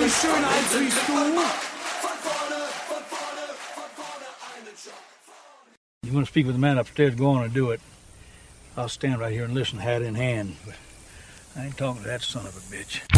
die Schönheit siehst du? You want to speak with the man upstairs, go on and do it. I'll stand right here and listen, hat in hand. But I ain't talking to that son of a bitch.